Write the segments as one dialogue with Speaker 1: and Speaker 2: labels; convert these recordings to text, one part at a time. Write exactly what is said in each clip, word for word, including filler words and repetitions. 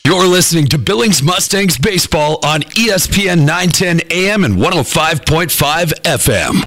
Speaker 1: You're listening to Billings Mustangs Baseball on E S P N nine ten A M and one oh five point five F M.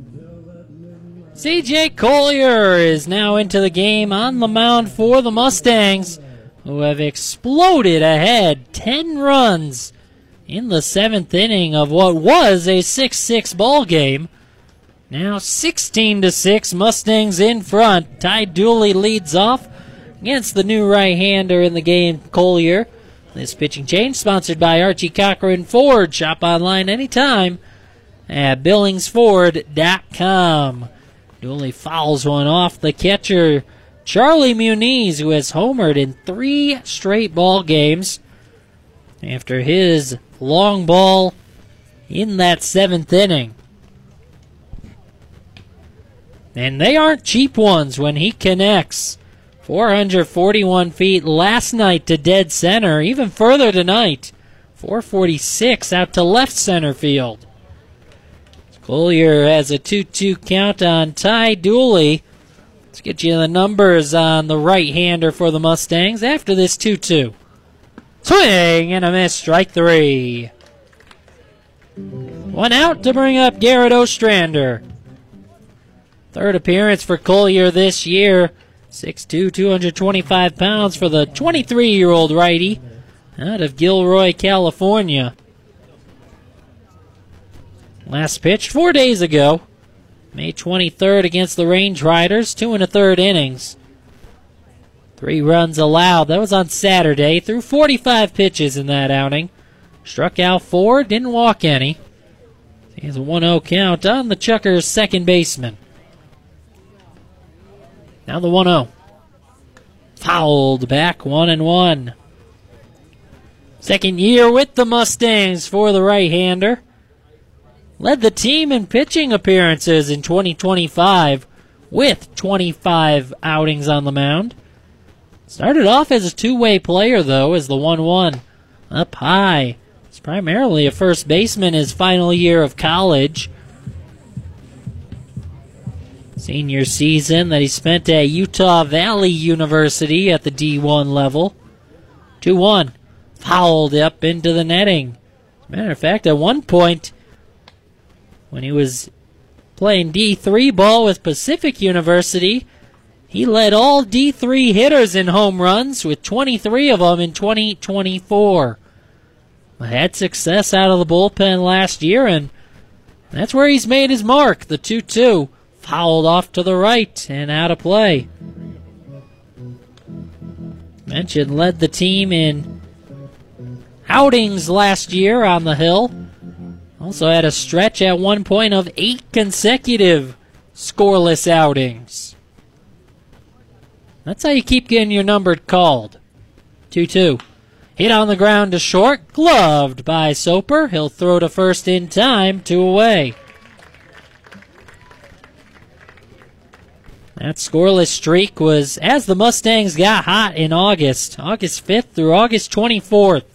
Speaker 2: C J Collier is now into the game on the mound for the Mustangs, who have exploded ahead ten runs in the seventh inning of what was a six six ball game. Now sixteen to six, Mustangs in front. Ty Dooley leads off against the new right-hander in the game, Collier. This pitching change sponsored by Archie Cochran Ford. Shop online anytime at billings ford dot com. Dooley fouls one off the catcher, Charlie Muniz, who has homered in three straight ball games after his long ball in that seventh inning. And they aren't cheap ones when he connects. four hundred forty-one feet last night to dead center, even further tonight. four forty-six out to left center field. Collier has a two two count on Ty Dooley. Let's get you the numbers on the right-hander for the Mustangs after this two two. Swing and a miss, strike three. One out to bring up Garrett Ostrander. Third appearance for Collier this year. six two, two hundred twenty-five pounds for the twenty-three-year-old righty out of Gilroy, California. Last pitched four days ago, May twenty-third against the Range Riders, two and a third innings. Three runs allowed. That was on Saturday. Threw forty-five pitches in that outing. Struck out four, didn't walk any. He has a one oh count on the Chuckers' second baseman. Now the one oh. Fouled back, one and one. Second year with the Mustangs for the right-hander. Led the team in pitching appearances in twenty twenty-five with twenty-five outings on the mound. Started off as a two-way player, though, as the one one up high. He's primarily a first baseman his final year of college. Senior season that he spent at Utah Valley University at the D one level. two one. Fouled up into the netting. As a matter of fact, at one point, when he was playing D three ball with Pacific University, he led all D three hitters in home runs with twenty-three of them in twenty twenty-four. Had success out of the bullpen last year, and that's where he's made his mark. The two two fouled off to the right and out of play. Mentioned led the team in outings last year on the Hill. Also had a stretch at one point of eight consecutive scoreless outings. That's how you keep getting your number called. two two. Hit on the ground to short. Gloved by Soper. He'll throw to first in time. Two away. That scoreless streak was as the Mustangs got hot in August. August fifth through August twenty-fourth.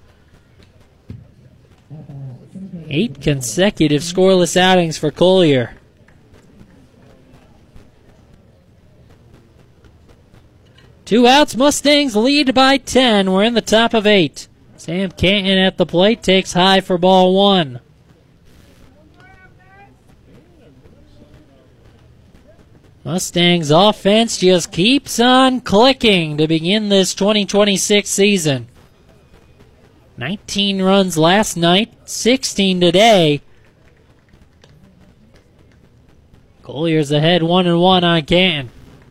Speaker 2: Eight consecutive scoreless outings for Collier. Two outs, Mustangs lead by ten. We're in the top of eight. Sam Canton at the plate takes high for ball one. Mustangs offense just keeps on clicking to begin this twenty twenty-six season. nineteen runs last night, sixteen today. Collier's ahead one and one on Canton.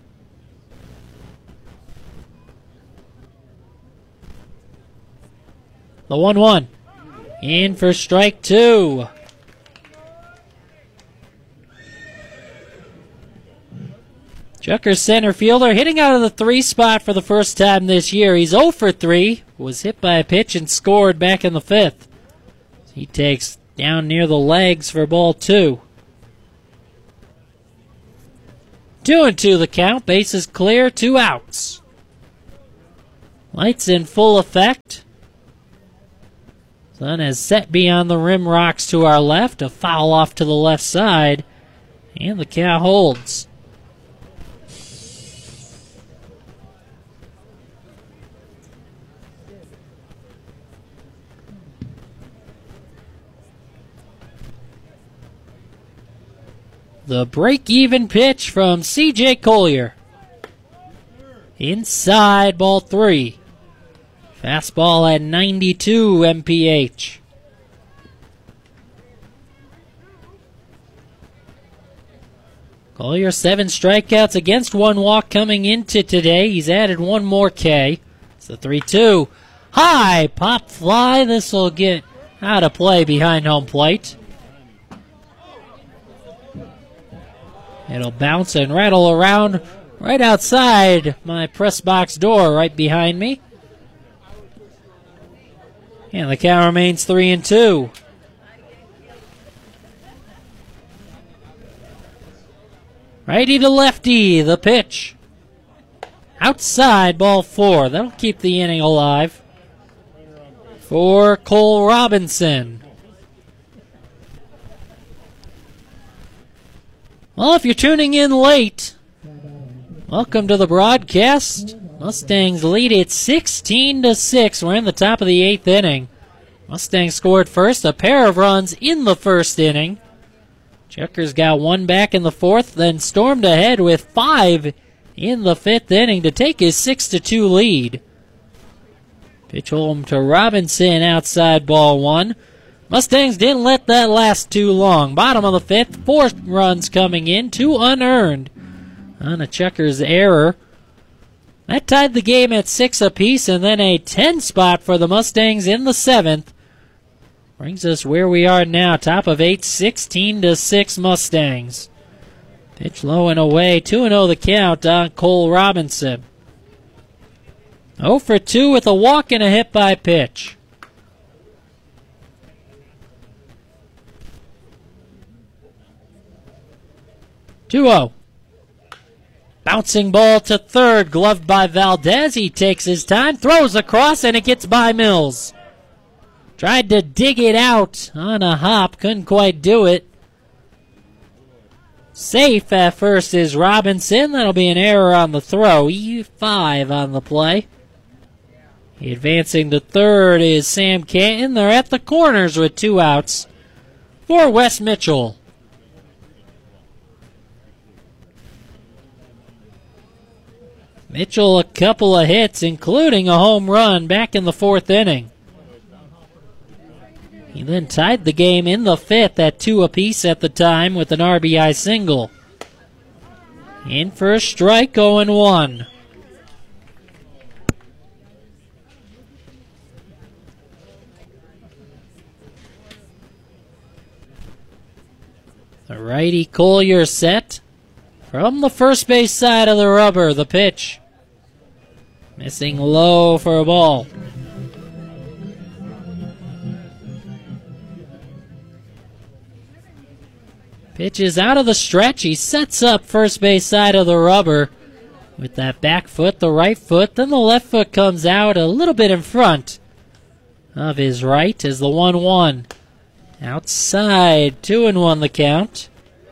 Speaker 2: The one one. In for strike two. Chuckers center fielder hitting out of the three spot for the first time this year. He's oh for three. Was hit by a pitch and scored back in the fifth. He takes down near the legs for ball two. Two and two the count. Bases clear. Two outs. Lights in full effect. Sun has set beyond the rim, rocks to our left. A foul off to the left side. And the count holds. The break-even pitch from C J Collier. Inside, ball three. Fastball at ninety-two M P H. Collier, seven strikeouts against one walk coming into today. He's added one more K. It's the three two. High pop fly. This will get out of play behind home plate. It'll bounce and rattle around right outside my press box door right behind me. And the count remains three and two. Righty to lefty, the pitch. Outside, ball four. That'll keep the inning alive for Cole Robinson. Well, if you're tuning in late, welcome to the broadcast. Mustangs lead it sixteen to six. We're in the top of the eighth inning. Mustangs scored first, a pair of runs in the first inning. Checkers got one back in the fourth, then stormed ahead with five in the fifth inning to take his six to two lead. Pitch home to Robinson, outside, ball one. Mustangs didn't let that last too long. Bottom of the fifth, four runs coming in, two unearned on a Checkers error. That tied the game at six apiece, and then a ten spot for the Mustangs in the seventh. Brings us where we are now, top of eight, sixteen to six Mustangs. Pitch low and away, two and oh the count on Cole Robinson. oh for two with a walk and a hit by pitch. two oh. Bouncing ball to third, gloved by Valdez. He takes his time, throws across, and it gets by Mills. Tried to dig it out on a hop, couldn't quite do it. Safe at first is Robinson. That'll be an error on the throw. E five on the play. Advancing to third is Sam Canton. They're at the corners with two outs for Wes Mitchell. Mitchell a couple of hits, including a home run back in the fourth inning. He then tied the game in the fifth at two apiece at the time with an R B I single. In for a strike, oh and one. The righty Collier set from the first base side of the rubber. The pitch. Missing low for a ball. Pitch is out of the stretch. He sets up first base side of the rubber with that back foot, the right foot. Then the left foot comes out a little bit in front of his right as the one one. Outside, two and one the count.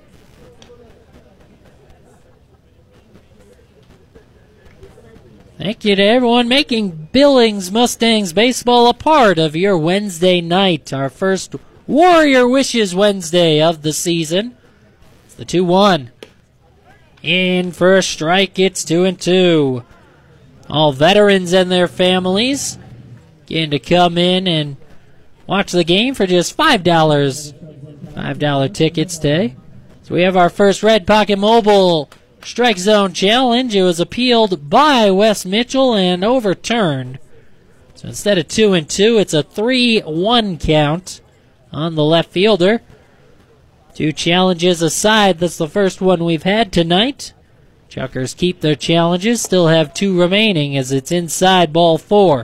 Speaker 2: Thank you to everyone making Billings Mustangs baseball a part of your Wednesday night. Our first Warrior Wishes Wednesday of the season. It's the two one. In for a strike, it's two and two. All veterans and their families getting to come in and watch the game for just five dollars. five dollar tickets today. So we have our first Red Pocket Mobile Strike Zone Challenge. It was appealed by Wes Mitchell and overturned. So instead of two and two, it's a three one count on the left fielder. Two challenges aside, that's the first one we've had tonight. Chuckers keep their challenges, still have two remaining as it's inside, ball four.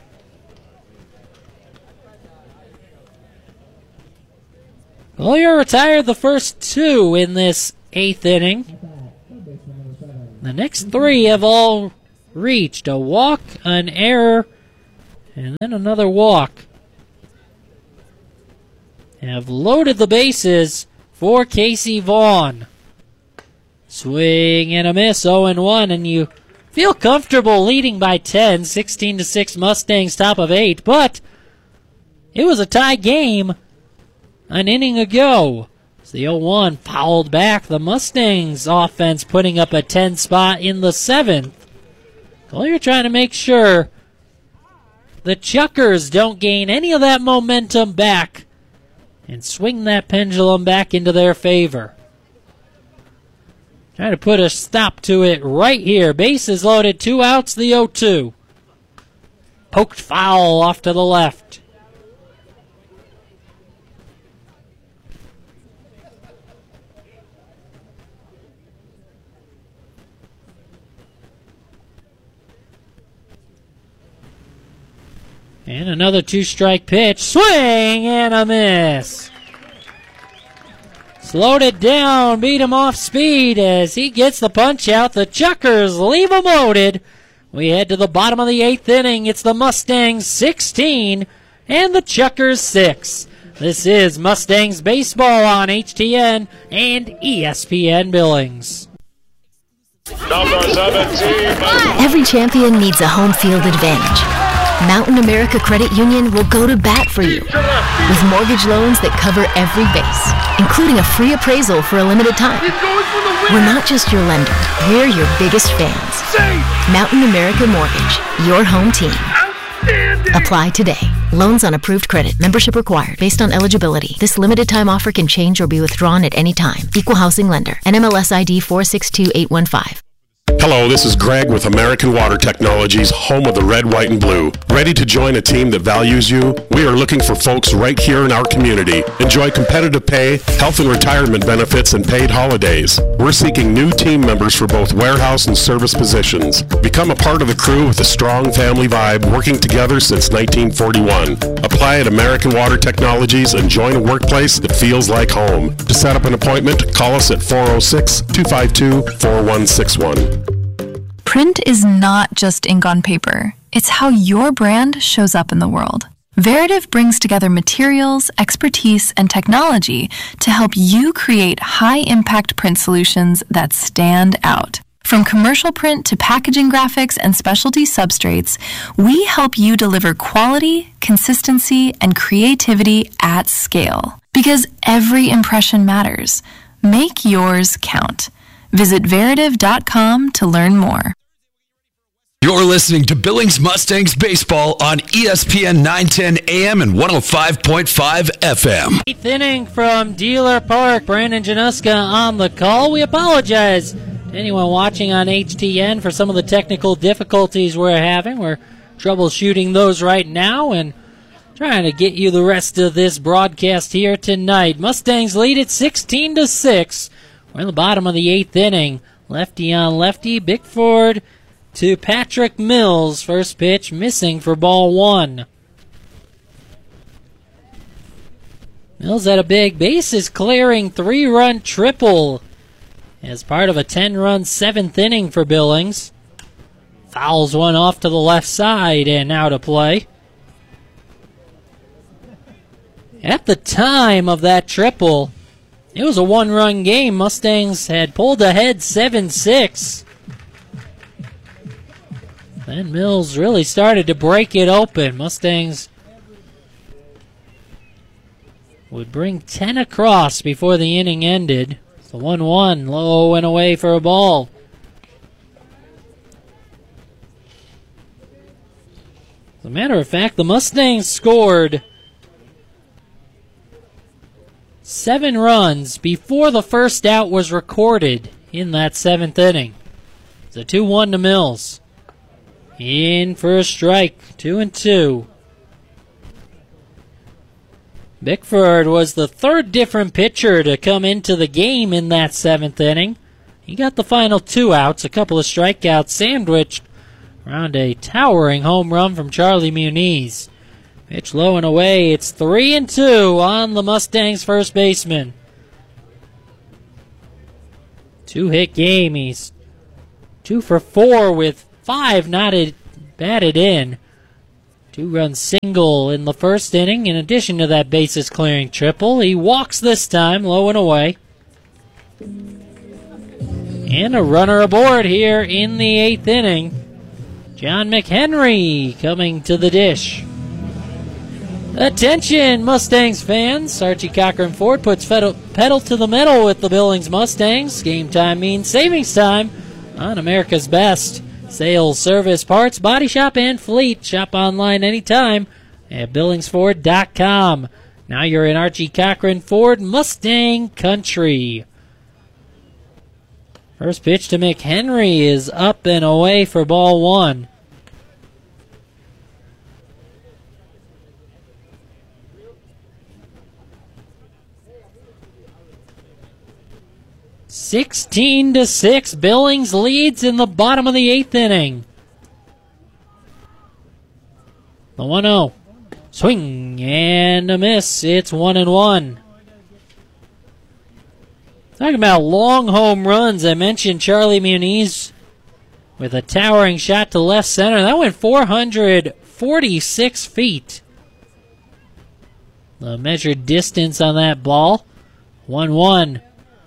Speaker 2: Collier retired the first two in this eighth inning. The next three have all reached a walk, an error, and then another walk. Have loaded the bases for Casey Vaughn. Swing and a miss, oh and one, and you feel comfortable leading by ten, sixteen to six Mustangs, top of eight, but it was a tie game an inning ago. It's the oh one fouled back. The Mustangs offense putting up a ten spot in the seventh. Collier trying to make sure the Chuckers don't gain any of that momentum back and swing that pendulum back into their favor. Trying to put a stop to it right here. Bases loaded, two outs, the oh two. Poked foul off to the left. And another two-strike pitch. Swing and a miss. Slowed it down, beat him off speed as he gets the punch out. The Chuckers leave him loaded. We head to the bottom of the eighth inning. It's the Mustangs sixteen and the Chuckers six. This is Mustangs baseball on H T N and E S P N Billings.
Speaker 3: Number seventeen.
Speaker 4: Every champion needs a home field advantage. Mountain America Credit Union will go to bat for you with mortgage loans that cover every base, including a free appraisal for a limited time. We're not just your lender, we're your biggest fans. Mountain America Mortgage, your home team. Apply today. Loans on approved credit. Membership required based on eligibility. This limited time offer can change or be withdrawn at any time. Equal housing lender. N M L S I D four six two eight one five.
Speaker 3: Hello, this is Greg with American Water Technologies, home of the red, white, and blue. Ready to join a team that values you? We are looking for folks right here in our community. Enjoy competitive pay, health and retirement benefits, and paid holidays. We're seeking new team members for both warehouse and service positions. Become a part of the crew with a strong family vibe, working together since nineteen forty-one. Apply at American Water Technologies and join a workplace that feels like home. To set up an appointment, call us at four oh six, two five two, four one six one.
Speaker 5: Print is not just ink on paper. It's how your brand shows up in the world. Veritiv brings together materials, expertise, and technology to help you create high-impact print solutions that stand out. From commercial print to packaging graphics and specialty substrates, we help you deliver quality, consistency, and creativity at scale. Because every impression matters. Make yours count. Visit Veritiv dot com to learn more.
Speaker 1: You're listening to Billings Mustangs baseball on E S P N nine ten A M and one oh five point five F M.
Speaker 2: Eighth inning from Dealer Park. Brandon Januska on the call. We apologize to anyone watching on H T N for some of the technical difficulties we're having. We're troubleshooting those right now and trying to get you the rest of this broadcast here tonight. Mustangs lead it sixteen to six. We're in the bottom of the eighth inning. Lefty on lefty. Bickford to Patrick Mills. First pitch missing for ball one. Mills had a big bases clearing three-run triple as part of a ten-run seventh inning for Billings. Fouls one off to the left side and out of play. At the time of that triple, it was a one-run game. Mustangs had pulled ahead seven six. Then Mills really started to break it open. Mustangs would bring ten across before the inning ended. It's the one one. Low and away for a ball. As a matter of fact, the Mustangs scored seven runs before the first out was recorded in that seventh inning. It's a two one to Mills. In for a strike, two and two. Bickford was the third different pitcher to come into the game in that seventh inning. He got the final two outs, a couple of strikeouts sandwiched around a towering home run from Charlie Muniz. Pitch low and away. It's three and two on the Mustangs first baseman. Two-hit game. He's two for four with five knotted, batted in. Two-run single in the first inning. In addition to that bases-clearing triple, he walks this time, low and away. And a runner aboard here in the eighth inning. John McHenry coming to the dish. Attention, Mustangs fans. Archie Cochran Ford puts pedal, pedal to the metal with the Billings Mustangs. Game time means savings time on America's Best. Sales, service, parts, body shop, and fleet. Shop online anytime at billings ford dot com. Now you're in Archie Cochran Ford Mustang country. First pitch to McHenry is up and away for ball one. sixteen to six, Billings leads in the bottom of the eighth inning. The one oh. Swing and a miss. It's one and one. Talking about long home runs, I mentioned Charlie Muniz with a towering shot to left center. That went four hundred forty-six feet. The measured distance on that ball, one one.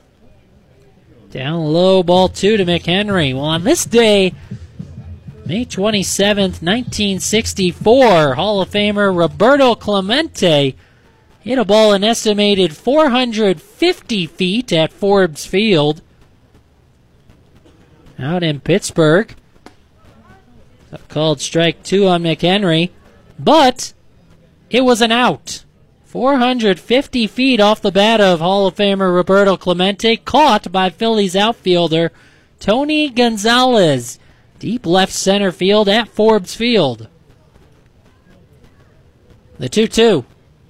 Speaker 2: Down low, ball two to McHenry. Well, on this day, May twenty-seventh, nineteen sixty-four, Hall of Famer Roberto Clemente hit a ball an estimated four hundred fifty feet at Forbes Field out in Pittsburgh. A called strike two on McHenry, but it was an out. four hundred fifty feet off the bat of Hall of Famer Roberto Clemente, caught by Phillies outfielder Tony Gonzalez. Deep left center field at Forbes Field. The two two.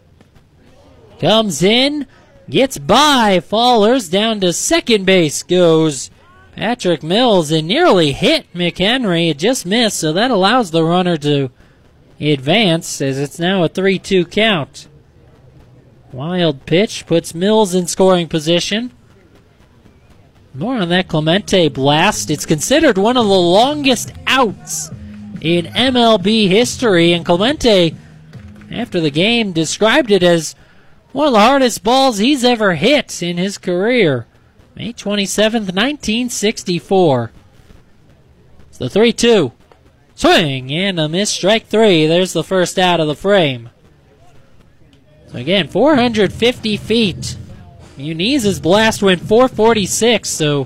Speaker 2: Comes in, gets by Fallers, down to second base goes Patrick Mills, and nearly hit McHenry. It just missed, so that allows the runner to advance as it's now a three two count. Wild pitch puts Mills in scoring position. More on that Clemente blast. It's considered one of the longest outs in M L B history, and Clemente, after the game, described it as one of the hardest balls he's ever hit in his career. May twenty-seventh, nineteen sixty-four. It's the three two. Swing and a miss, strike three. There's the first out of the frame. So again, four hundred fifty feet. Muniz's blast went four forty-six, so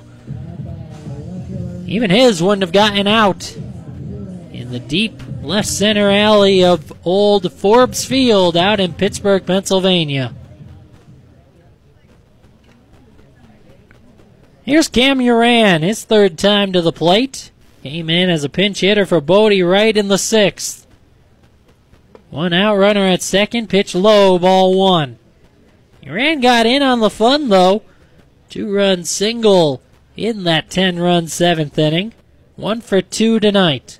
Speaker 2: even his wouldn't have gotten out in the deep left center alley of old Forbes Field out in Pittsburgh, Pennsylvania. Here's Cam Uran, his third time to the plate. Came in as a pinch hitter for Bodie Wright in the sixth. One out, runner at second, pitch low, ball one. Uran got in on the fun, though. Two-run single in that ten-run seventh inning. One for two tonight.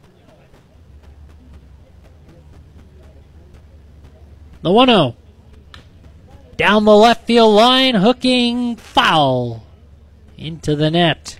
Speaker 2: The one oh. Down the left field line, hooking foul into the net.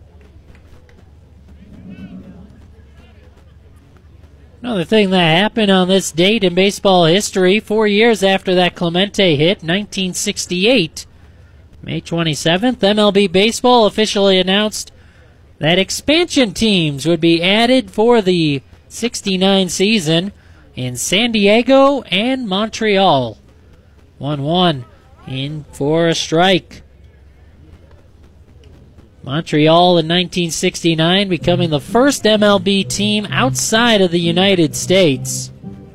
Speaker 2: Another thing that happened on this date in baseball history, four years after that Clemente hit, nineteen sixty-eight, May twenty-seventh, M L B Baseball officially announced that expansion teams would be added for the sixty-nine season in San Diego and Montreal. one one in for a strike. Montreal in nineteen sixty-nine becoming the first M L B team outside of the United States.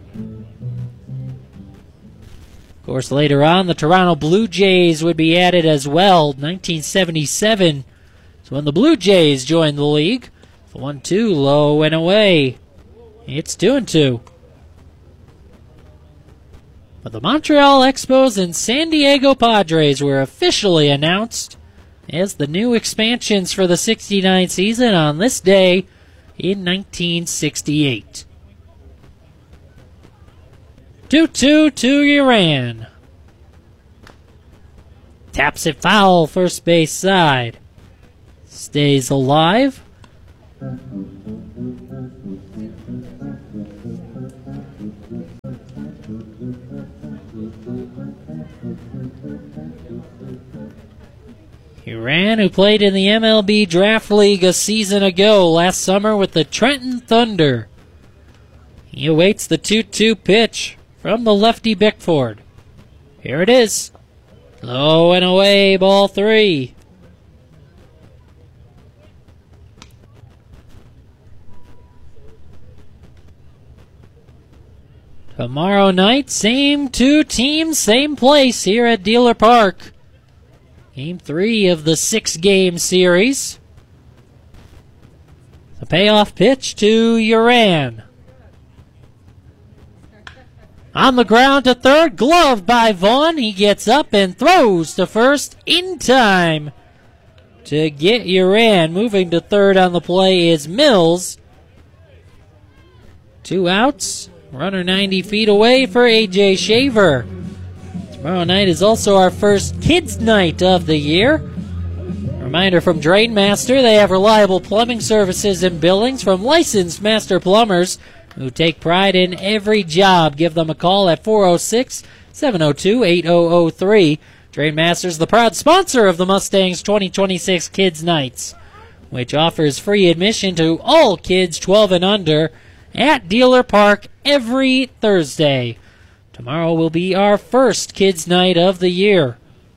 Speaker 2: Of course, later on, the Toronto Blue Jays would be added as well. nineteen seventy-seven is when the Blue Jays joined the league. one two, low and away. It's two and two. But the Montreal Expos and San Diego Padres were officially announced as the new expansions for the sixty-nine season on this day in nineteen sixty-eight. two two to Uran. Taps it foul, first base side. Stays alive. Uran, who played in the M L B Draft League a season ago last summer with the Trenton Thunder. He awaits the two two pitch from the lefty Bickford. Here it is. Low and away, ball three. Tomorrow night, same two teams, same place here at Dealer Park. Game three of the six-game series. The payoff pitch to Uran. On the ground to third, gloved by Vaughn. He gets up and throws to first in time to get Uran. Moving to third on the play is Mills. Two outs. Runner ninety feet away for A J Shaver. Tomorrow night is also our first kids' night of the year. Reminder from Drain Master, they have reliable plumbing services in Billings from licensed master plumbers who take pride in every job. Give them a call at four oh six, seven oh two, eight oh oh three. Drain Master's the proud sponsor of the Mustangs twenty twenty-six Kids Nights, which offers free admission to all kids twelve and under at Dealer Park every Thursday. Tomorrow will be our first kids' night of the year.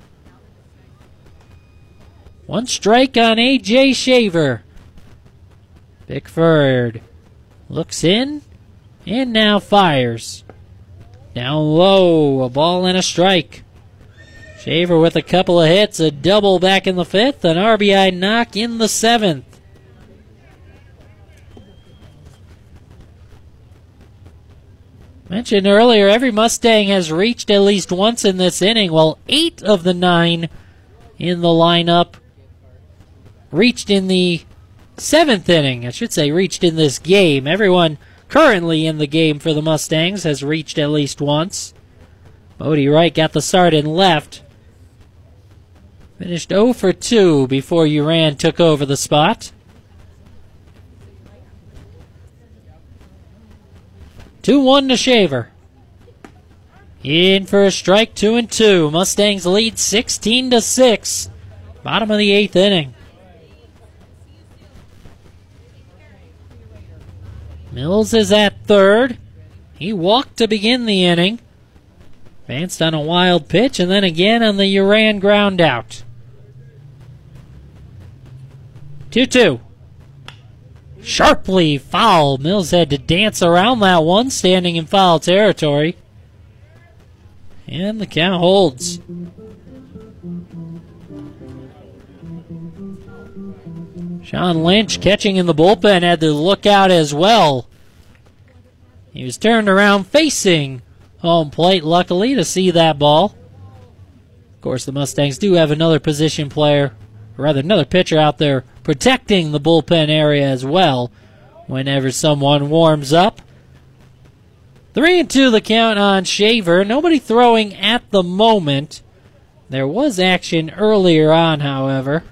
Speaker 2: One strike on A J Shaver. Bickford looks in and now fires. Down low, a ball and a strike. Shaver with a couple of hits, a double back in the fifth, an R B I knock in the seventh. Mentioned earlier, every Mustang has reached at least once in this inning, while eight of the nine in the lineup reached in the seventh inning. I should say reached in this game. Everyone currently in the game for the Mustangs has reached at least once. Bodie Wright got the start in left. Finished oh for two before Uran took over the spot. two one to Shaver. In for a strike, two and two. Mustangs lead sixteen to six. Bottom of the eighth inning. Mills is at third. He walked to begin the inning. Advanced on a wild pitch and then again on the Uran ground out. two two. Sharply foul. Mills had to dance around that one, standing in foul territory. And the count holds. Sean Lynch, catching in the bullpen, had to look out as well. He was turned around facing home plate, luckily, to see that ball. Of course, the Mustangs do have another position player, or rather another pitcher out there protecting the bullpen area as well whenever someone warms up. Three and two the count on Shaver. Nobody throwing at the moment. There was action earlier on, however.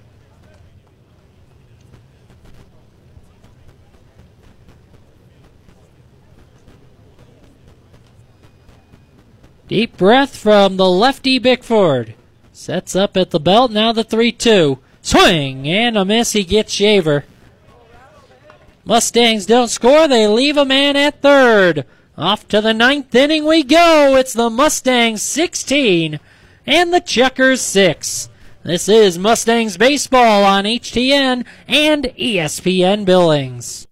Speaker 2: Deep breath from the lefty Bickford. Sets up at the belt, now the three two. Swing and a miss, he gets Shaver. Mustangs don't score, they leave a man at third. Off to the ninth inning we go. It's the Mustangs sixteen and the Checkers six. This is Mustangs baseball on H T N and E S P N Billings.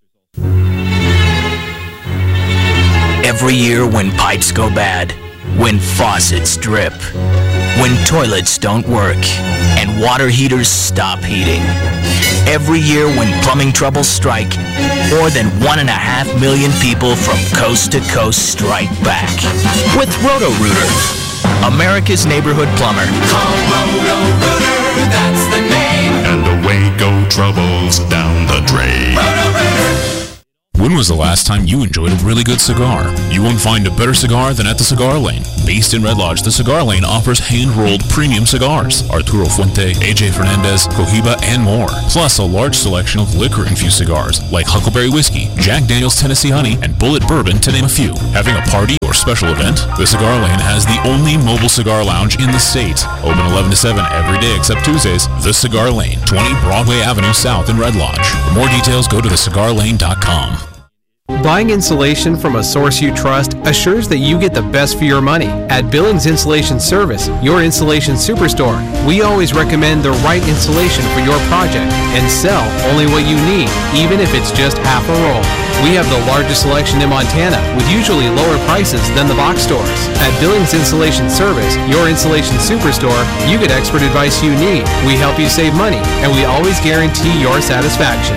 Speaker 6: Every year when pipes go bad, when faucets drip, when toilets don't work, and water heaters stop heating. Every year when plumbing troubles strike, more than one and a half million people from coast to coast strike back. With Roto-Rooter, America's neighborhood plumber.
Speaker 7: Call Roto-Rooter, that's the name.
Speaker 3: And away go troubles down the drain.
Speaker 7: Roto-Rooter.
Speaker 8: When was the last time you enjoyed a really good cigar? You won't find a better cigar than at the Cigar Lane. Based in Red Lodge, the Cigar Lane offers hand-rolled premium cigars. Arturo Fuente, A J Fernandez, Cohiba, and more. Plus a large selection of liquor-infused cigars like Huckleberry Whiskey, Jack Daniel's Tennessee Honey, and Bullet Bourbon, to name a few. Having a party or special event? The Cigar Lane has the only mobile cigar lounge in the state. Open eleven to seven every day except Tuesdays. The Cigar Lane, twenty Broadway Avenue South in Red Lodge. For more details, go to the cigar lane dot com.
Speaker 9: Buying insulation from a source you trust assures that you get the best for your money. At Billings Insulation Service, your insulation superstore, we always recommend the right insulation for your project and sell only what you need, even if it's just half a roll. We have the largest selection in Montana with usually lower prices than the box stores. At Billings Insulation Service, your insulation superstore, you get expert advice you need. We help you save money, and we always guarantee your satisfaction.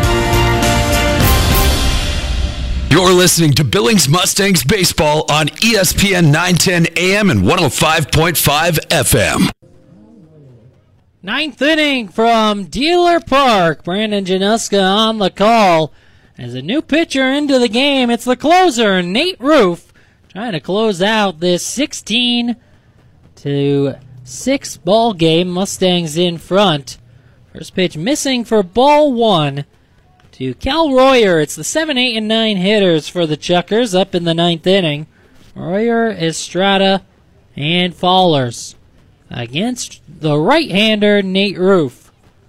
Speaker 1: You're listening to Billings Mustangs Baseball on E S P N nine ten A M and one oh five point five F M.
Speaker 2: Ninth inning from Dealer Park. Brandon Januska on the call. As a new pitcher into the game, it's the closer, Nate Roof, trying to close out this sixteen to six ball game. Mustangs in front. First pitch missing for ball one. To Cal Royer. It's the seven, eight, and nine hitters for the Chuckers up in the ninth inning. Royer, Estrada, and Fallers against the right-hander Nate Roof.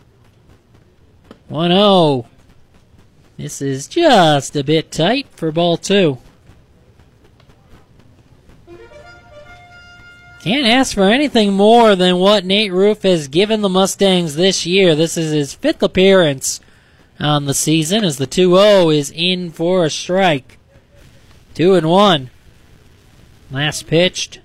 Speaker 2: one oh. This is just a bit tight for ball two. Can't ask for anything more than what Nate Roof has given the Mustangs this year. This is his fifth appearance on the season as the two oh is in for a strike. Two and one. Last pitched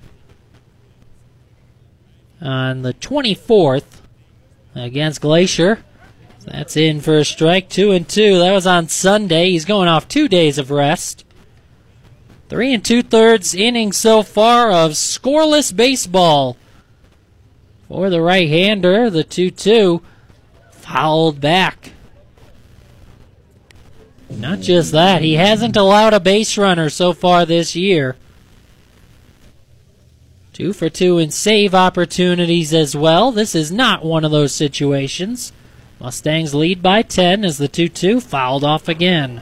Speaker 2: on the twenty-fourth against Glacier. That's in for a strike. Two and two. That was on Sunday. He's going off two days of rest. Three and two-thirds innings so far of scoreless baseball for the right-hander. The two two fouled back. Not just that, he hasn't allowed a base runner so far this year. Two for two in save opportunities as well. This is not one of those situations. Mustangs lead by ten as the two two fouled off again.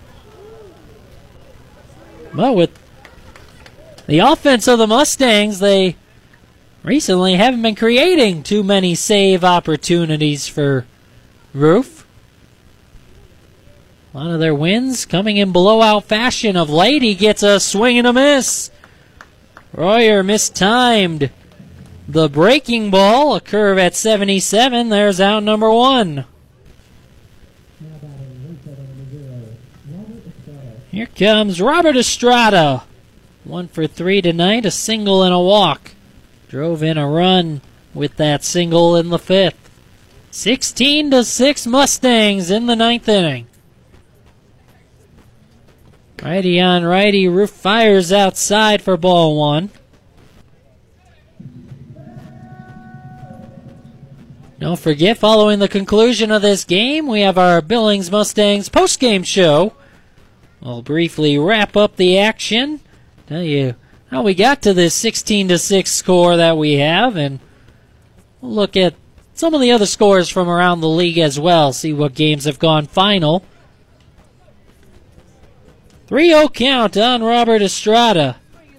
Speaker 2: But with the offense of the Mustangs, they recently haven't been creating too many save opportunities for Roof. A lot of their wins coming in blowout fashion of late. He gets a swing and a miss. Royer mistimed the breaking ball. A curve at seventy-seven. There's out number one. Here comes Robert Estrada. One for three tonight. A single and a walk. Drove in a run with that single in the fifth. sixteen to six Mustangs in the ninth inning. Righty on righty, Roof fires outside for ball one. Don't forget, following the conclusion of this game, we have our Billings Mustangs postgame show. We'll briefly wrap up the action, tell you how we got to this sixteen to six score that we have, and we'll look at some of the other scores from around the league as well, see what games have gone final. three oh count on Robert Estrada.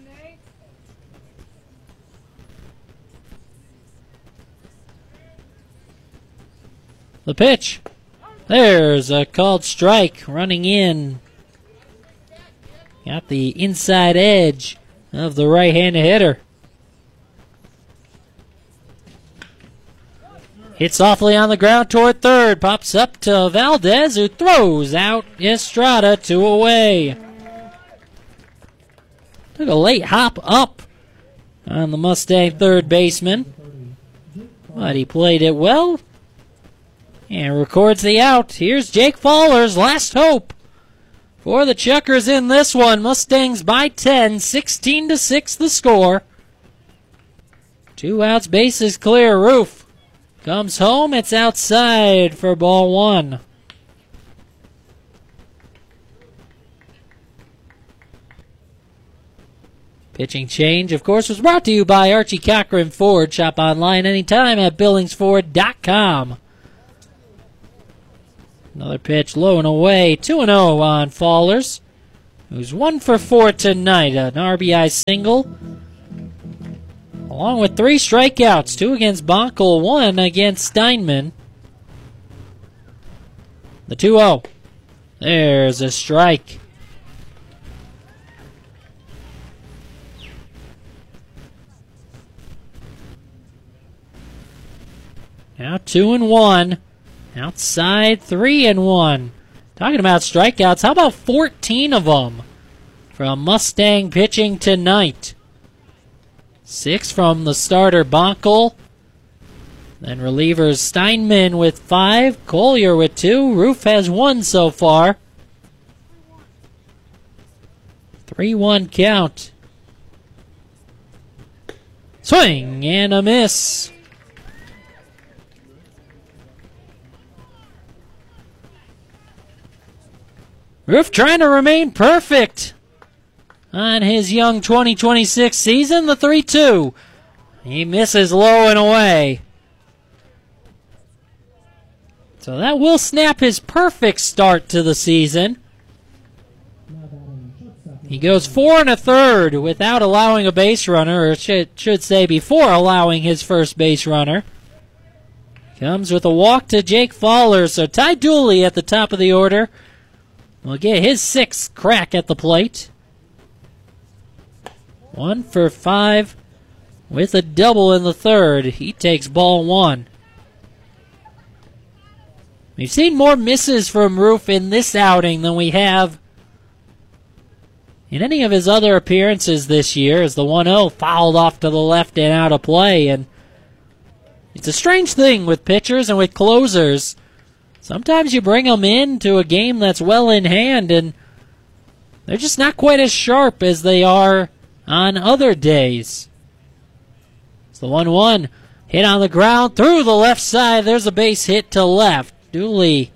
Speaker 2: The pitch. There's a called strike running in. Got the inside edge of the right-handed hitter. Hit softly on the ground toward third. Pops up to Valdez, who throws out Estrada, two away. Took a late hop up on the Mustang third baseman, but he played it well and records the out. Here's Jake Fallers, last hope for the Chuckers in this one. Mustangs by ten, sixteen to six the score. Two outs, bases clear. Roof comes home. It's outside for ball one. Pitching change, of course, was brought to you by Archie Cochran Ford. Shop online anytime at billings ford dot com. Another pitch low and away. two and oh on Fallers, who's one for four tonight. An R B I single, along with three strikeouts. Two against Bonkel, one against Steinman. The two oh. There's a strike. Now two and one. Outside three and one. Talking about strikeouts, how about fourteen of them from Mustang pitching tonight? Six from the starter Bonkel. Then relievers Steinman with five, Collier with two. Roof has one so far. three one count. Swing and a miss. Roof trying to remain perfect on his young twenty twenty-six season. The three two. He misses low and away. So that will snap his perfect start to the season. He goes four and a third without allowing a base runner, or should, should say before allowing his first base runner. Comes with a walk to Jake Fowler, so Ty Dooley at the top of the order will get his sixth crack at the plate. One for five with a double in the third. He takes ball one. We've seen more misses from Roof in this outing than we have in any of his other appearances this year, as the one oh fouled off to the left and out of play. And it's a strange thing with pitchers and with closers. Sometimes you bring them into a game that's well in hand, and they're just not quite as sharp as they are on other days. It's the one one. Hit on the ground through the left side. There's a base hit to left. Dooley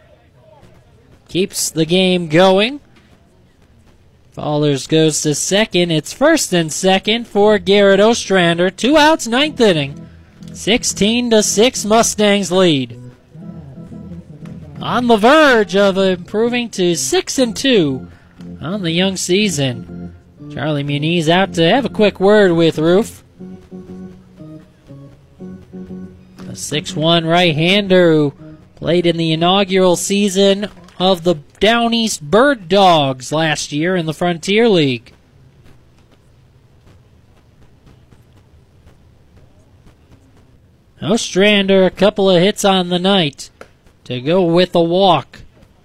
Speaker 2: keeps the game going. Fallers goes to second. It's first and second for Garrett Ostrander. Two outs, ninth inning. sixteen to six Mustangs lead. On the verge of improving to six and two on the young season. Charlie Muniz out to have a quick word with Roof. A six one right-hander who played in the inaugural season of the Down East Bird Dogs last year in the Frontier League. Ostrander, a couple of hits on the night to go with a walk.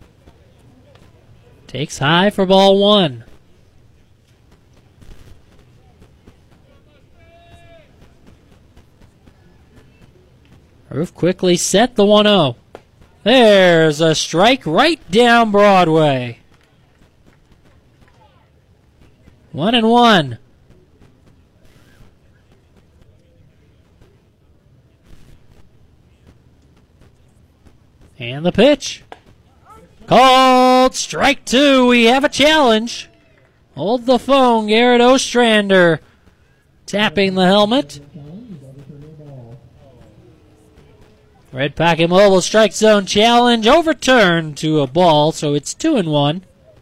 Speaker 2: Takes high for ball one. Roof quickly set the one oh. There's a strike right down Broadway. One and one. And the pitch. Called strike two. We have a challenge. Hold the phone. Garrett Ostrander tapping the helmet. Red Pocket Mobile strike zone challenge overturned to a ball, so it's two and one.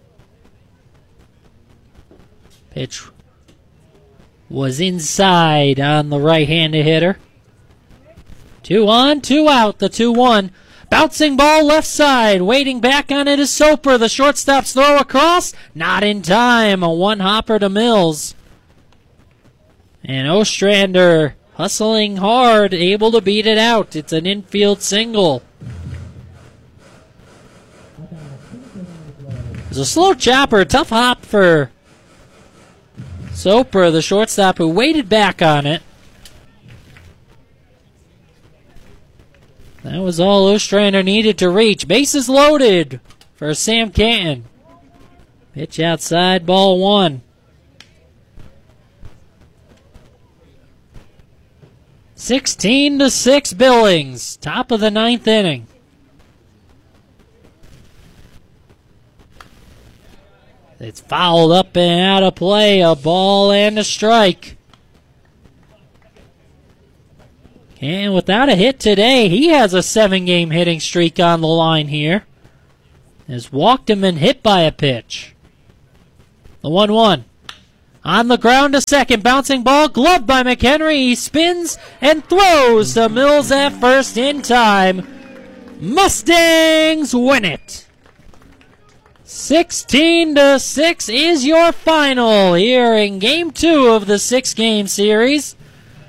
Speaker 2: Pitch was inside on the right-handed hitter. Two on, two out, the two one. Bouncing ball left side, waiting back on it is Soper. The shortstop's throw across, not in time. A one-hopper to Mills. And Ostrander hustling hard, able to beat it out. It's an infield single. It's a slow chopper, tough hop for Soper, the shortstop, who waited back on it. That was all Ostrander needed to reach. Bases loaded for Sam Canton. Pitch outside, ball one. sixteen to six Billings, top of the ninth inning. It's fouled up and out of play, a ball and a strike. And without a hit today, he has a seven-game hitting streak on the line here. Has walked him and hit by a pitch. The one one. On the ground to second, bouncing ball, gloved by McHenry. He spins and throws to Mills at first in time. Mustangs win it. sixteen to six is your final here in game two of the six-game series.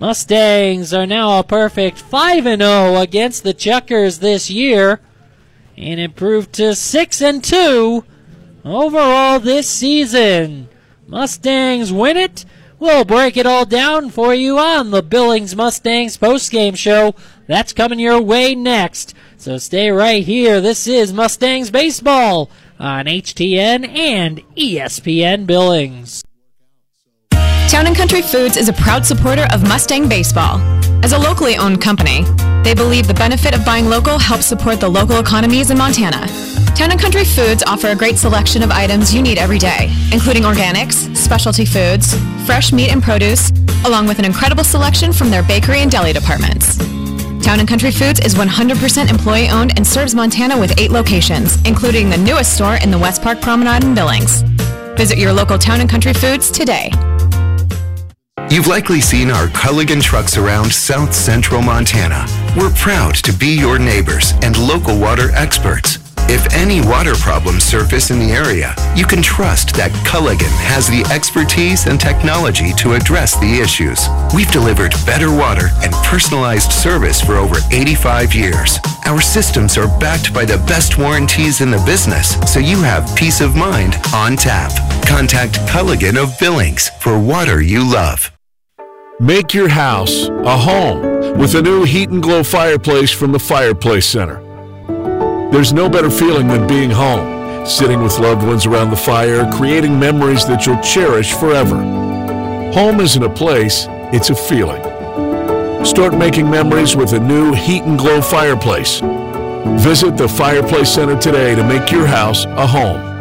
Speaker 2: Mustangs are now a perfect five and oh against the Chuckers this year and improved to six and two overall this season. Mustangs win it. We'll break it all down for you on the Billings Mustangs postgame show. That's coming your way next. So stay right here. This is Mustangs Baseball on H T N and E S P N Billings.
Speaker 10: Town and Country Foods is a proud supporter of Mustang Baseball. As a locally owned company, they believe the benefit of buying local helps support the local economies in Montana. Town and Country Foods offer a great selection of items you need every day, including organics, specialty foods, fresh meat and produce, along with an incredible selection from their bakery and deli departments. Town and Country Foods is one hundred percent employee-owned and serves Montana with eight locations, including the newest store in the West Park Promenade in Billings. Visit your local Town and Country Foods today.
Speaker 11: You've likely seen our Culligan trucks around South Central Montana. We're proud to be your neighbors and local water experts. If any water problems surface in the area, you can trust that Culligan has the expertise and technology to address the issues. We've delivered better water and personalized service for over eighty-five years. Our systems are backed by the best warranties in the business, so you have peace of mind on tap. Contact Culligan of Billings for water you love.
Speaker 12: Make your house a home with a new Heat and Glow fireplace from the Fireplace Center. There's no better feeling than being home, sitting with loved ones around the fire, creating memories that you'll cherish forever. Home isn't a place, it's a feeling. Start making memories with a new Heat and Glow fireplace. Visit the Fireplace Center today to make your house a home.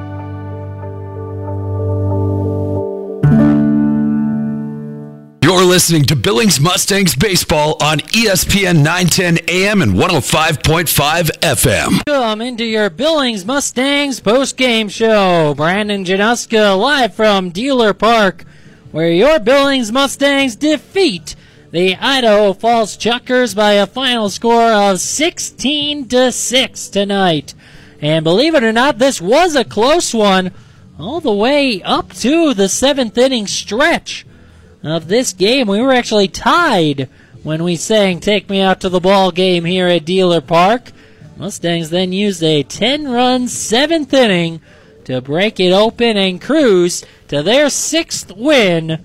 Speaker 1: You're listening to Billings Mustangs Baseball on E S P N nine ten A M and one oh five point five F M.
Speaker 2: Come into your Billings Mustangs post-game show. Brandon Januska live from Dealer Park, where your Billings Mustangs defeat the Idaho Falls Chuckers by a final score of sixteen to six tonight. And believe it or not, this was a close one all the way up to the seventh inning stretch of this game. We were actually tied when we sang Take Me Out to the Ball Game here at Dealer Park. Mustangs then used a ten-run seventh inning to break it open and cruise to their sixth win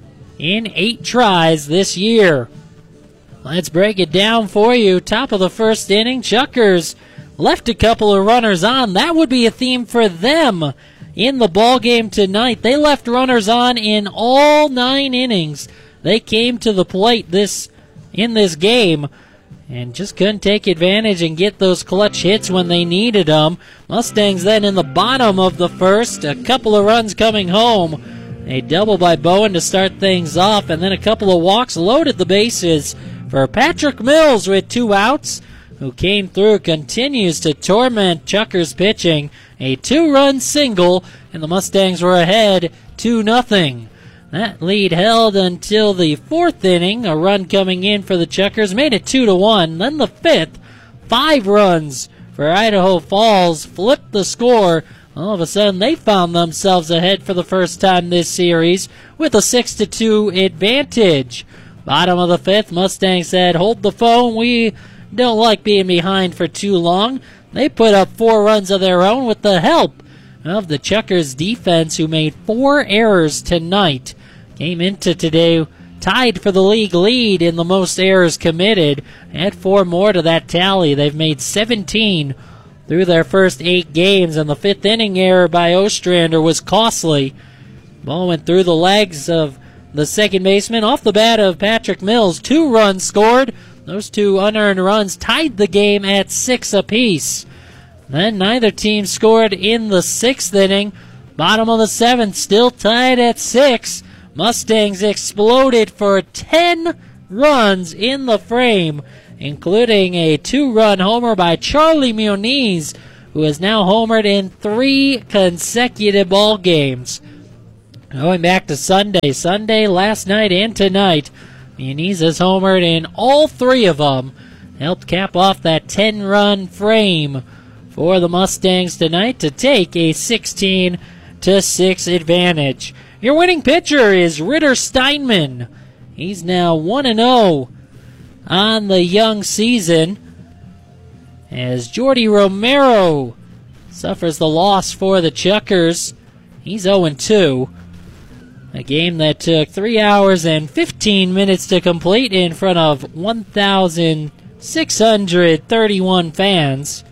Speaker 2: in eight tries this year. Let's break it down for you. Top of the first inning, Chuckers left a couple of runners on. That would be a theme for them in the ball game tonight. They left runners on in all nine innings. They came to the plate this in this game and just couldn't take advantage and get those clutch hits when they needed them. Mustangs then in the bottom of the first, a couple of runs coming home. A double by Bowen to start things off, and then a couple of walks loaded the bases for Patrick Mills with two outs, who came through, continues to torment Chuckers pitching. A two-run single, and the Mustangs were ahead two nothing. That lead held until the fourth inning. A run coming in for the Chuckers made it two to one. Then the fifth, five runs for Idaho Falls flipped the score. All of a sudden, they found themselves ahead for the first time this series with a six to two advantage. Bottom of the fifth, Mustangs said, "Hold the phone. We don't like being behind for too long." They put up four runs of their own with the help of the Chuckers defense, who made four errors tonight. Came into today tied for the league lead in the most errors committed. Add four more to that tally. They've made seventeen through their first eight games, and the fifth inning error by Ostrander was costly. Ball went through the legs of the second baseman off the bat of Patrick Mills. Two runs scored. Those two unearned runs tied the game at six apiece. Then neither team scored in the sixth inning. Bottom of the seventh, still tied at six. Mustangs exploded for ten runs in the frame, including a two-run homer by Charlie Muniz, who has now homered in three consecutive ball games. Going back to Sunday, Sunday, last night, and tonight, Muniz has homered in all three of them. Helped cap off that ten-run frame for the Mustangs tonight to take a sixteen to six advantage. Your winning pitcher is Ritter Steinman. He's now one and oh on the young season as Jordy Romero suffers the loss for the Chuckers. He's oh and two. A game that took three hours and fifteen minutes to complete in front of one thousand six hundred thirty-one fans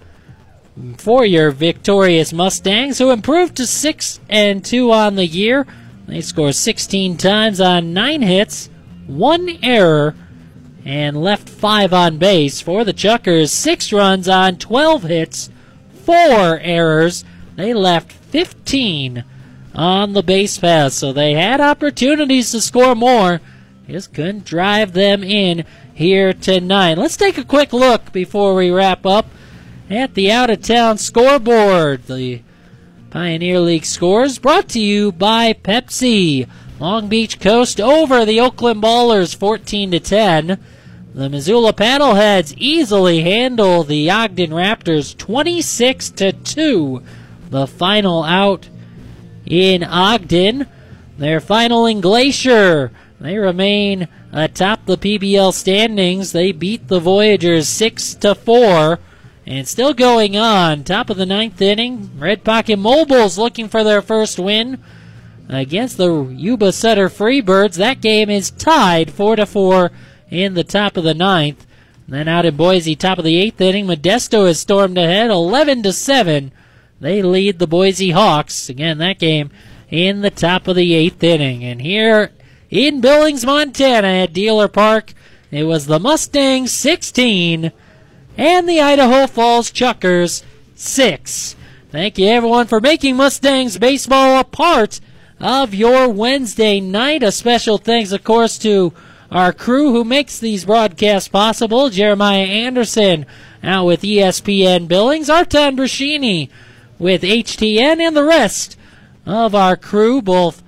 Speaker 2: for your victorious Mustangs, who improved to six and two on the year. They scored sixteen times on nine hits, one error, and left five on base. For the Chuckers, six runs on twelve hits, four errors. They left fifteen on the base paths, so they had opportunities to score more, just couldn't drive them in here tonight. Let's take a quick look before we wrap up at the out-of-town scoreboard. The Pioneer League scores brought to you by Pepsi. Long Beach Coast over the Oakland Ballers fourteen to ten. The Missoula Paddleheads easily handle the Ogden Raptors twenty-six to two. The final out in Ogden. Their final in Glacier. They remain atop the P B L standings. They beat the Voyagers six to four. And still going on, top of the ninth inning, Red Pocket Mobiles looking for their first win against the Yuba Sutter Freebirds. That game is tied four to four in the top of the ninth. And then out in Boise, top of the eighth inning, Modesto has stormed ahead eleven to seven. They lead the Boise Hawks. Again, that game in the top of the eighth inning. And here in Billings, Montana at Dealer Park, it was the Mustangs sixteen and the Idaho Falls Chuckers six. Thank you, everyone, for making Mustangs baseball a part of your Wednesday night. A special thanks, of course, to our crew who makes these broadcasts possible. Jeremiah Anderson out with E S P N Billings, Artan Brashini with H T N, and the rest of our crew, both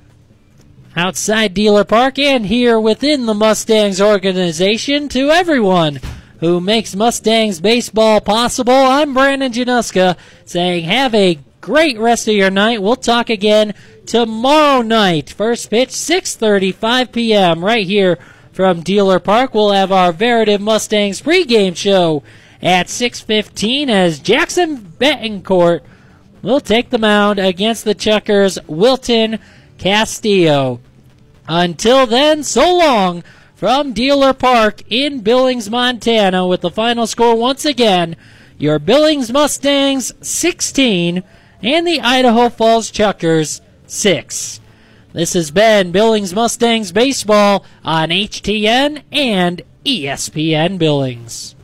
Speaker 2: outside Dealer Park and here within the Mustangs organization. To everyone who makes Mustangs baseball possible, I'm Brandon Januska saying have a great rest of your night. We'll talk again tomorrow night. First pitch, six thirty-five p.m. right here from Dealer Park. We'll have our Veritiv Mustangs pregame show at six fifteen as Jackson Betancourt will take the mound against the Chuckers' Wilton Castillo. Until then, so long from Dealer Park in Billings, Montana, with the final score once again, your Billings Mustangs sixteen and the Idaho Falls Chuckers six. This has been Billings Mustangs Baseball on H T N and E S P N Billings.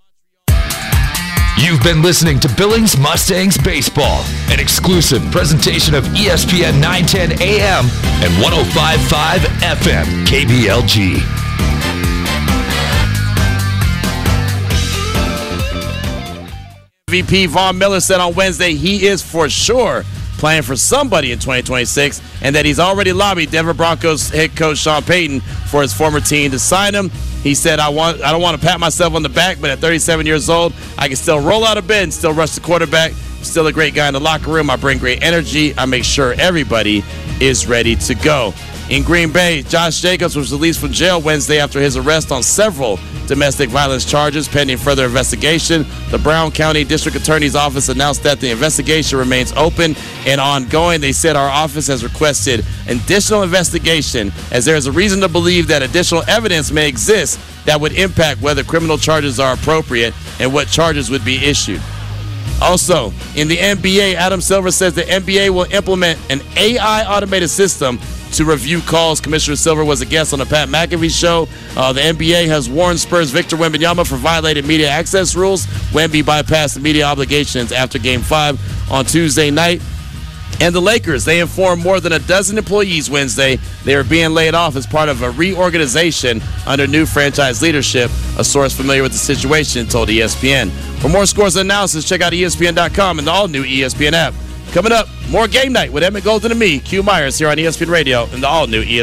Speaker 1: You've been listening to Billings Mustangs Baseball, an exclusive presentation of E S P N nine ten A M and one oh five point five F M K B L G.
Speaker 13: M V P Vaughn Miller said on Wednesday he is for sure playing for somebody in twenty twenty-six, and that he's already lobbied Denver Broncos head coach Sean Payton for his former team to sign him. He said, I want, I don't want to pat myself on the back, but at thirty-seven years old, I can still roll out of bed and still rush the quarterback. I'm still a great guy in the locker room. I bring great energy. I make sure everybody is ready to go. In Green Bay, Josh Jacobs was released from jail Wednesday after his arrest on several domestic violence charges pending further investigation. The Brown County District Attorney's Office announced that the investigation remains open and ongoing. They said our office has requested additional investigation as there is a reason to believe that additional evidence may exist that would impact whether criminal charges are appropriate and what charges would be issued. Also, in the N B A, Adam Silver says the N B A will implement an A I automated system to review calls. Commissioner Silver was a guest on the Pat McAfee show. Uh, the N B A has warned Spurs' Victor Wembanyama for violating media access rules. Wemby bypassed the media obligations after Game five on Tuesday night. And the Lakers, they informed more than a dozen employees Wednesday they are being laid off as part of a reorganization under new franchise leadership. A source familiar with the situation told E S P N. For more scores and analysis, check out E S P N dot com and the all-new E S P N app. Coming up, more Game Night with Emmett Golden and me, Q Myers, here on E S P N Radio and the all-new E S P N.